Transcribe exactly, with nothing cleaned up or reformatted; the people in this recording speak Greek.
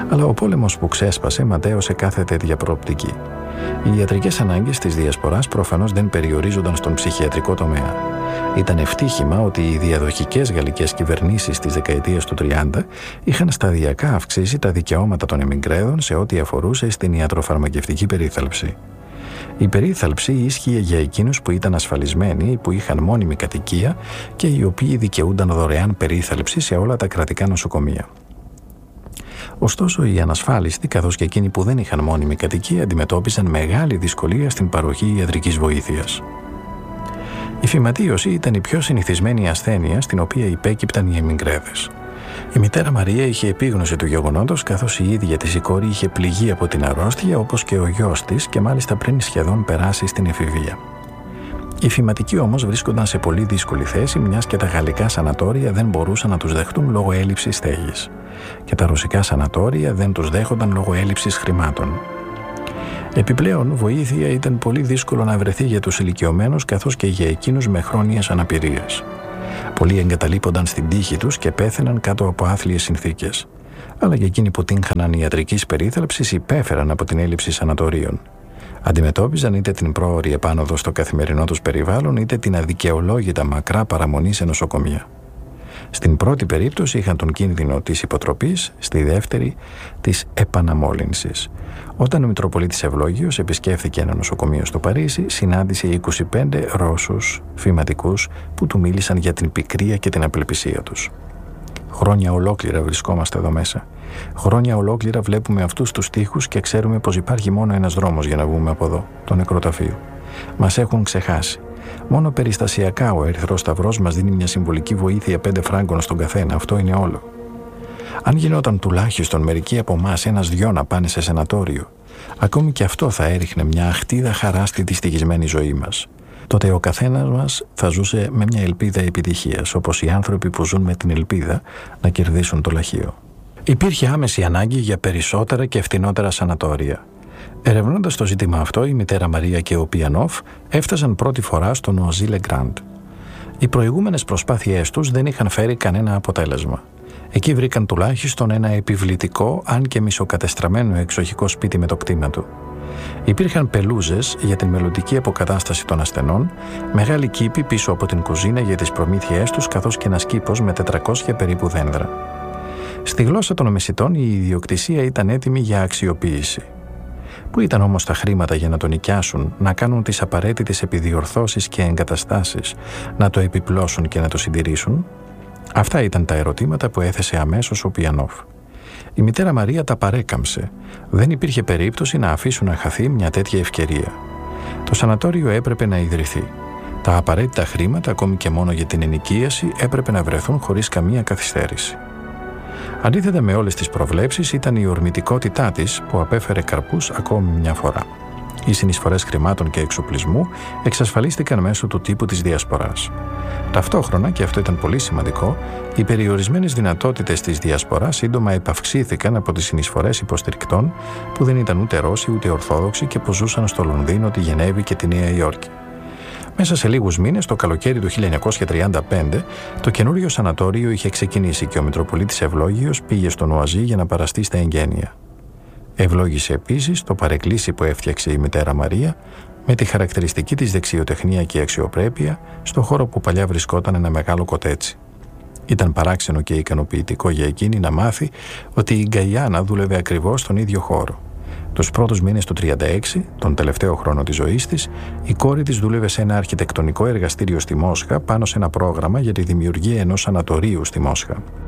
Αλλά ο πόλεμος που ξέσπασε ματέωσε κάθε τέτοια προοπτική. Οι ιατρικές ανάγκες της Διασποράς προφανώς δεν περιορίζονταν στον ψυχιατρικό τομέα. Ήταν ευτύχημα ότι οι διαδοχικές γαλλικές κυβερνήσεις της δεκαετίας του τριάντα είχαν σταδιακά αυξήσει τα δικαιώματα των εμιγκρέδων σε ό,τι αφορούσε στην ιατροφαρμακευτική περίθαλψη. Η περίθαλψη ίσχυε για εκείνους που ήταν ασφαλισμένοι, που είχαν μόνιμη κατοικία και οι οποίοι δικαιούνταν δωρεάν περίθαλψη σε όλα τα κρατικά νοσοκομεία. Ωστόσο, οι ανασφάλιστοι, καθώς και εκείνοι που δεν είχαν μόνιμη κατοικία, αντιμετώπιζαν μεγάλη δυσκολία στην παροχή ιατρικής βοήθειας. Η φυματίωση ήταν η πιο συνηθισμένη ασθένεια στην οποία υπέκυπταν οι εμιγκρέδες. Η μητέρα Μαρία είχε επίγνωση του γεγονότος, καθώς η ίδια της η κόρη είχε πληγεί από την αρρώστια, όπως και ο γιος της, και μάλιστα πριν σχεδόν περάσει στην εφηβεία. Οι φυματικοί όμως βρίσκονταν σε πολύ δύσκολη θέση, μιας και τα γαλλικά σανατόρια δεν μπορούσαν να τους δεχτούν λόγω έλλειψης στέγης. Και τα ρωσικά σανατόρια δεν τους δέχονταν λόγω έλλειψης χρημάτων. Επιπλέον, βοήθεια ήταν πολύ δύσκολο να βρεθεί για τους ηλικιωμένους, καθώς και για εκείνους με χρόνιες αναπηρίες. Πολλοί εγκαταλείπονταν στην τύχη τους και πέθαιναν κάτω από άθλιες συνθήκες. Αλλά και εκείνοι που τύχαναν ιατρικής περίθαλψης υπέφεραν από την έλλειψη σανατορίων. Αντιμετώπιζαν είτε την πρόωρη επάνωδο στο καθημερινό τους περιβάλλον, είτε την αδικαιολόγητα μακρά παραμονή σε νοσοκομεία. Στην πρώτη περίπτωση είχαν τον κίνδυνο της υποτροπής, στη δεύτερη της επαναμόλυνσης. Όταν ο Μητροπολίτης Ευλόγιος επισκέφθηκε ένα νοσοκομείο στο Παρίσι, συνάντησε είκοσι πέντε Ρώσους φυματικούς που του μίλησαν για την πικρία και την απελπισία τους. Χρόνια ολόκληρα βρισκόμαστε εδώ μέσα. Χρόνια ολόκληρα βλέπουμε αυτούς τους τοίχους και ξέρουμε πως υπάρχει μόνο ένας δρόμος για να βγούμε από εδώ, το νεκροταφείο. Μας έχουν ξεχάσει. Μόνο περιστασιακά ο Ερυθρός Σταυρός μας δίνει μια συμβολική βοήθεια πέντε φράγκων στον καθένα. Αυτό είναι όλο. Αν γινόταν τουλάχιστον μερικοί από εμάς ένας-δυο να πάνε σε σανατόριο, ακόμη και αυτό θα έριχνε μια αχτίδα χαρά στη δυστυχισμένη ζωή μας. Τότε ο καθένας μας θα ζούσε με μια ελπίδα επιτυχίας, όπως οι άνθρωποι που ζουν με την ελπίδα να κερδίσουν το λαχείο. Υπήρχε άμεση ανάγκη για περισσότερα και φθηνότερα σανατόρια. Ερευνώντας το ζήτημα αυτό, η μητέρα Μαρία και ο Πιανόφ έφτασαν πρώτη φορά στο Noisy-le-Grand. Οι προηγούμενες προσπάθειές τους δεν είχαν φέρει κανένα αποτέλεσμα. Εκεί βρήκαν τουλάχιστον ένα επιβλητικό, αν και μισοκατεστραμμένο εξοχικό σπίτι με το κτήμα του. Υπήρχαν πελούζες για την μελλοντική αποκατάσταση των ασθενών, μεγάλη κήπη πίσω από την κουζίνα για τις προμήθειές τους, καθώς και ένας κήπος με τετρακόσια περίπου δέντρα. Στη γλώσσα των μεσητών η ιδιοκτησία ήταν έτοιμη για αξιοποίηση. Πού ήταν όμως τα χρήματα για να το νοικιάσουν, να κάνουν τις απαραίτητες επιδιορθώσεις και εγκαταστάσεις, να το επιπλώσουν και να το συντηρήσουν? Αυτά ήταν τα ερωτήματα που έθεσε αμέσως ο Πιανόφ. Η μητέρα Μαρία τα παρέκαμψε. Δεν υπήρχε περίπτωση να αφήσουν να χαθεί μια τέτοια ευκαιρία. Το σανατόριο έπρεπε να ιδρυθεί. Τα απαραίτητα χρήματα, ακόμη και μόνο για την ενοικίαση, έπρεπε να βρεθούν χωρίς καμία καθυστέρηση. Αντίθετα με όλες τις προβλέψεις, ήταν η ορμητικότητά της που απέφερε καρπούς ακόμη μια φορά. Οι συνεισφορές χρημάτων και εξοπλισμού εξασφαλίστηκαν μέσω του τύπου της Διασποράς. Ταυτόχρονα, και αυτό ήταν πολύ σημαντικό, οι περιορισμένες δυνατότητες της Διασποράς σύντομα επαυξήθηκαν από τις συνεισφορές υποστηρικτών που δεν ήταν ούτε Ρώσοι ούτε Ορθόδοξοι και που ζούσαν στο Λονδίνο, τη Γενέβη και τη Νέα Υόρκη. Μέσα σε λίγους μήνες, το καλοκαίρι του χίλια εννιακόσια τριάντα πέντε, το καινούριο σανατόριο είχε ξεκινήσει και ο Μητροπολίτης Ευλόγιος πήγε στο Νουαζί για να παραστεί στα εγγένεια. Ευλόγησε επίσης το παρεκκλήσι που έφτιαξε η μητέρα Μαρία με τη χαρακτηριστική της δεξιοτεχνία και αξιοπρέπεια στο χώρο που παλιά βρισκόταν ένα μεγάλο κοτέτσι. Ήταν παράξενο και ικανοποιητικό για εκείνη να μάθει ότι η Γκαϊάννα δούλευε ακριβώς στον ίδιο χώρο. Τους πρώτους μήνες του τριάντα έξι, τον τελευταίο χρόνο της ζωής της, η κόρη της δούλευε σε ένα αρχιτεκτονικό εργαστήριο στη Μόσχα πάνω σε ένα πρόγραμμα για τη δημιουργία ενός σανατορίου στη Μόσχα.